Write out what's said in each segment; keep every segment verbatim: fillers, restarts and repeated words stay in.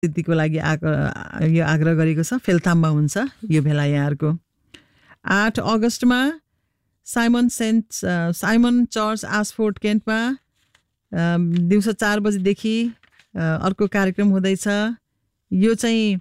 उपस्थितिको लागि यो आग्रह गरेको छ। फेलथाममा हुन्छ यो भेला यहाँहरूको। आठ अगस्टमा साइमन सेन्ट साइमन चर्च आसफोर्ड केन्टमा दिउँसो चार बजेदेखि अर्को कार्यक्रम हुँदैछ। यो चाहिँ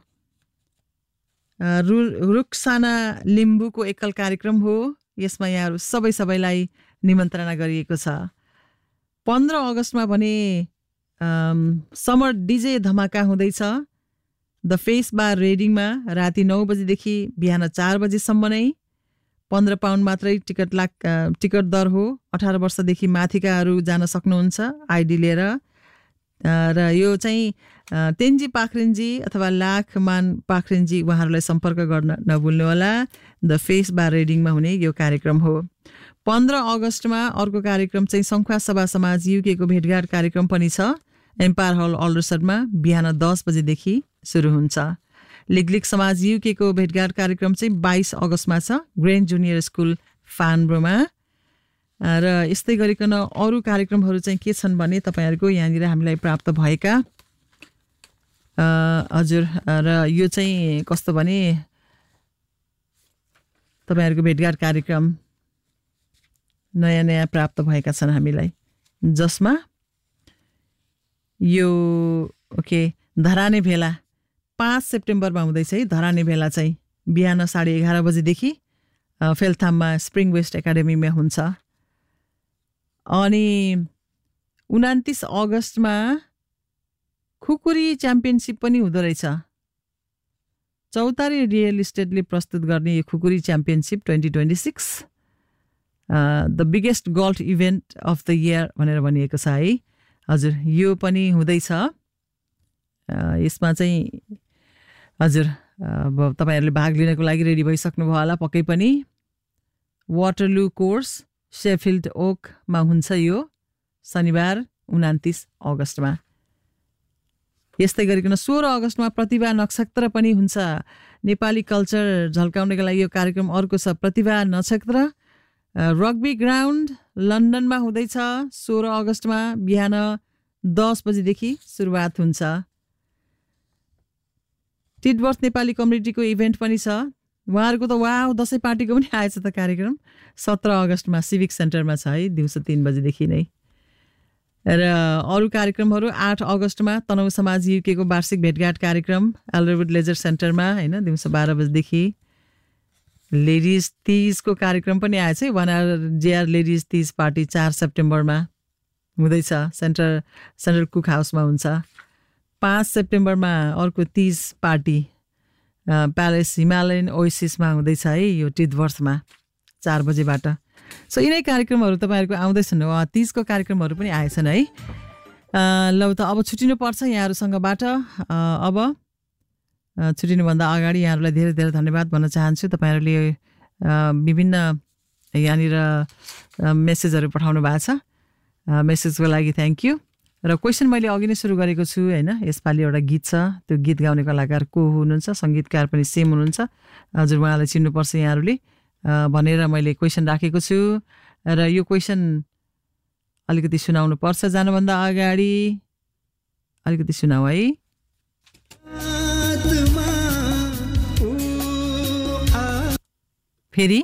रु रुक्साना लिम्बूको एकल कार्यक्रम हो। यसमा यहाँहरू सबै सबैलाई निमन्त्रणा गरिएको छ। पन्ध्र अगस्टमा भने समर डिजे धमाका हुँदैछ द फेस बार रेडिङमा राति नौ बजेदेखि बिहान चार बजेसम्म नै। पन्ध्र पाउन्ड मात्रै टिकट लाग टिकट दर हो। अठार वर्षदेखि माथिकाहरू जान सक्नुहुन्छ आइडी लिएर। र यो चाहिँ तेन्जी पाखरिन्जी अथवा लाखमान पाखरिन्जी उहाँहरूलाई सम्पर्क गर्न नभुल्नुहोला। द फेस बार रेडिङमा हुने यो कार्यक्रम हो। पन्ध्र अगस्टमा अर्को कार्यक्रम चाहिँ सङ्खुवा सभा समाज युकेको भेटघाट कार्यक्रम पनि छ। एम्पायर हल अल्डरसनमा बिहान दस बजेदेखि सुरु हुन्छ। लिगलिग समाज युकेको भेटघाट कार्यक्रम चाहिँ बाइस अगस्तमा छ ग्रेन्ड जुनियर स्कुल फानब्रोमा। र यस्तै गरिकन अरू कार्यक्रमहरू चाहिँ के छन् भने तपाईँहरूको यहाँनिर हामीलाई प्राप्त भएका हजुर। र यो चाहिँ कस्तो भने तपाईँहरूको भेटघाट कार्यक्रम नयाँ नयाँ प्राप्त भएका छन् हामीलाई, जसमा यो ओके धराने भेला पाँच सेप्टेम्बरमा हुँदैछ है। धराने भेला चाहिँ बिहान साढे एघार बजेदेखि फेलथाममा स्प्रिङ वेस्ट एकाडेमीमा हुन्छ। अनि उनातिस अगस्तमा खुकुरी च्याम्पियनसिप पनि हुँदो रहेछ। चौतारी रियल इस्टेटले प्रस्तुत गर्ने यो खुकुरी championship twenty twenty six the biggest golf event of the year भनेर भनिएको छ है। हजुर यो पनि हुँदैछ। यसमा चाहिँ हजुर अब तपाईँहरूले भाग लिनको लागि रेडी भइसक्नुभयो होला पक्कै पनि। वाटरलू कोर्स शेफिल्ड ओकमा हुन्छ यो शनिबार उनातिस अगस्तमा। यस्तै गरिकन सोह्र अगस्तमा प्रतिभा नक्षत्र पनि हुन्छ। नेपाली कल्चर झल्काउनेको लागि यो कार्यक्रम अर्को छ प्रतिभा नक्षत्र। रग्बी ग्राउन्ड लन्डनमा हुँदैछ सोह्र अगस्तमा बिहान दस बजेदेखि सुरुवात हुन्छ। टिडवर्थ नेपाली कम्युनिटीको इभेन्ट पनि छ। उहाँहरूको त वाउ दसैँ पार्टीको पनि आएछ त कार्यक्रम। सत्र अगस्तमा सिभिक सेन्टरमा छ है दिउँसो तिन बजेदेखि नै। र अरू कार्यक्रमहरू आठ अगस्तमा तनहु समाज युकेको वार्षिक भेटघाट कार्यक्रम एल्डरवुड लेजर सेन्टरमा होइन दिउँसो बाह्र बजेदेखि। लेडिज तिजको कार्यक्रम पनि आएछ है। One hour JR ladies Teej party चार सेप्टेम्बरमा हुँदैछ सेन्टर सेन्ट्रल कुक हाउसमा हुन्छ। पाँच सेप्टेम्बरमा अर्को तिज पार्टी प्यालेस हिमालयन ओएसिसमा हुँदैछ है यो टिडवर्थमा चार बजेबाट। सो यिनै कार्यक्रमहरू तपाईँहरूको आउँदैछन्। तिजको कार्यक्रमहरू पनि आएछन् है। ल त अब छुट्टिनुपर्छ यहाँहरूसँगबाट। अब छुट्टिनुभन्दा अगाडि यहाँहरूलाई धेरै धेरै धन्यवाद भन्न चाहन्छु। तपाईँहरूले विभिन्न यहाँनिर मेसेजहरू पठाउनु भएको छ। मेसेजको लागि थ्याङ्क यू। र क्वेसन मैले अघि नै सुरु गरेको छु होइन। यसपालि एउटा गीत छ, त्यो गीत गाउने कलाकार को हुनुहुन्छ, सङ्गीतकार पनि सेम हुनुहुन्छ। हजुर उहाँलाई चिन्नुपर्छ यहाँहरूले भनेर मैले क्वेसन राखेको छु। र यो क्वेसन अलिकति सुनाउनु पर्छ जानुभन्दा अगाडि। अलिकति सुनाऊ है। फेरि